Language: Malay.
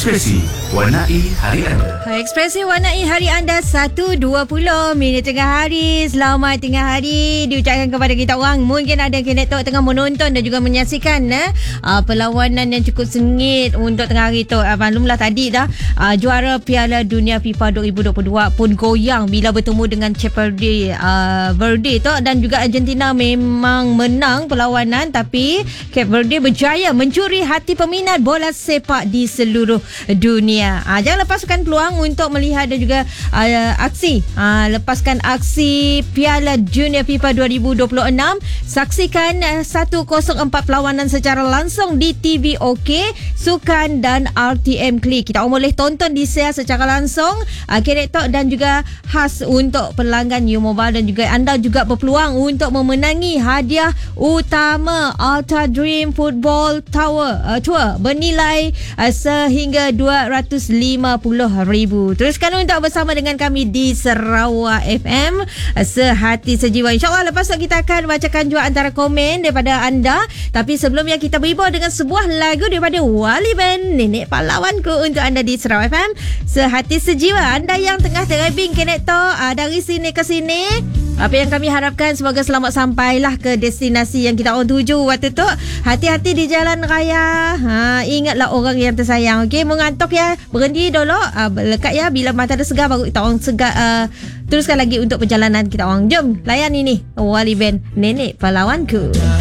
Ekspresi warnai hari anda. Ekspresi warnai hari anda 1.20 minit tengah hari. Selamat tengah hari diucapkan kepada kita orang. Mungkin ada kinetok tengah menonton dan juga menyaksikan perlawanan yang cukup sengit untuk tengah hari tu. Maklumlah tadi dah juara Piala Dunia FIFA 2022 pun goyang bila bertemu dengan Cape Verde tu, dan juga Argentina memang menang perlawanan, tapi Cape Verde berjaya mencuri hati peminat bola sepak di seluruh dunia. Jangan lepaskan peluang untuk melihat dan juga lepaskan aksi Piala Dunia FIFA 2026. Saksikan 104 perlawanan secara langsung di TV OK, Sukan dan RTM Klik. Kita boleh tonton di share secara langsung, Kinetok, dan juga khas untuk pelanggan U Mobile, dan juga anda juga berpeluang untuk memenangi hadiah utama Ultra Dream Football Tour bernilai sehingga RM250,000. Teruskan untuk bersama dengan kami di Sarawak FM, sehati sejiwa. InsyaAllah lepas tu kita akan bacakan juga antara komen daripada anda. Tapi sebelumnya kita berhibur dengan sebuah lagu daripada Wali Band, Nenek Pahlawanku, untuk anda di Sarawak FM, sehati sejiwa. Anda yang tengah terabing Kinetok dari sini ke sini, apa yang kami harapkan semoga selamat sampailah ke destinasi yang kita orang tuju waktu tu. Hati-hati di jalan raya. Ingatlah orang yang tersayang. Okey, mengantuk ya, berhenti dulu, lekat ya, bila mata dah segar baru kita orang teruskan lagi untuk perjalanan kita orang. Jom layan ini Wali Band, Nenek Pahlawanku.